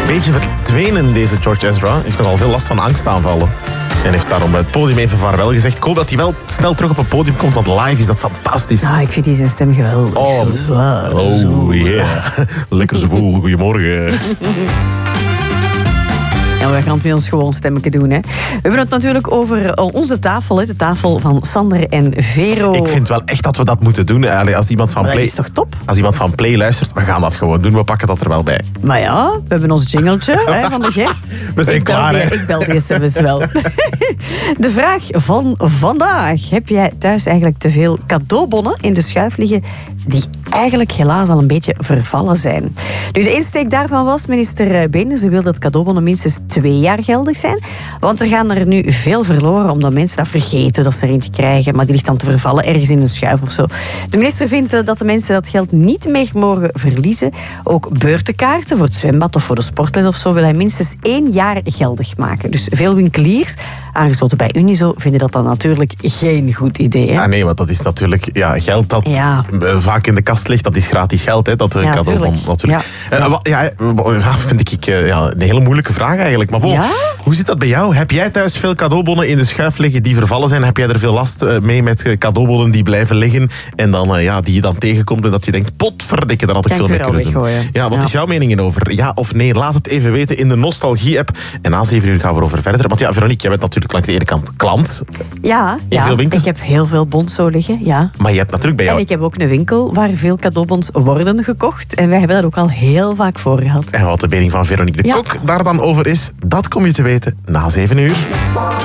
beetje verdwenen, deze George Ezra. Hij heeft nogal veel last van angstaanvallen. En heeft daarom het podium even vaarwel gezegd. Ik hoop dat hij wel snel terug op het podium komt, want live is dat fantastisch. Ja, ik vind die zijn stem geweldig. Oh yeah. Lekker zwoel. Goedemorgen. Ja, we gaan het met ons gewoon stemmetje doen. Hè. We hebben het natuurlijk over onze tafel, hè, de tafel van Sander en Vero. Ik vind wel echt dat we dat moeten doen. Als iemand van Maar dat Play, is toch top? als iemand van Play luistert, we gaan dat gewoon doen. We pakken dat er wel bij. Maar ja, we hebben ons jingletje hè, van de Gert. We zijn klaar, hè? Ik bel die sms wel. De vraag van vandaag. Heb jij thuis eigenlijk te veel cadeaubonnen in de schuif liggen die eigenlijk helaas al een beetje vervallen zijn? Nu, de insteek daarvan was, minister Benen, ze wil dat cadeaubonnen minstens 2 jaar geldig zijn. Want er gaan er nu veel verloren, omdat mensen dat vergeten dat ze er eentje krijgen, maar die ligt dan te vervallen ergens in een schuif of zo. De minister vindt dat de mensen dat geld niet meer mogen verliezen. Ook beurtenkaarten voor het zwembad of voor de sportles of zo wil hij minstens 1 jaar geldig maken. Dus veel winkeliers, aangesloten bij Unizo, vinden dat dan natuurlijk geen goed idee. Hè? Ah nee, want dat is natuurlijk geld dat vaak in de kast ligt. Dat is gratis geld, hè, dat cadeaubon natuurlijk. Vind ik een hele moeilijke vraag eigenlijk. Maar hoe zit dat bij jou? Heb jij thuis veel cadeaubonnen in de schuif liggen die vervallen zijn? Heb jij er veel last mee met cadeaubonnen die blijven liggen en dan, die je dan tegenkomt en dat je denkt, potverdikke, daar had ik veel mee kunnen doen. Ja, wat is jouw mening hierover? Ja of nee? Laat het even weten in de Nostalgie-app. En na 7 uur gaan we erover verder. Want ja, Veronique, jij bent natuurlijk langs de ene kant klant. Ja, veel winkels? Ik heb heel veel bons zo liggen, ja. Maar je hebt natuurlijk bij jou... En ik heb ook een winkel waar veel cadeaubons worden gekocht. En wij hebben dat ook al heel vaak voor gehad. En wat de mening van Veronique de Kok daar dan over is, dat kom je te weten na 7 uur.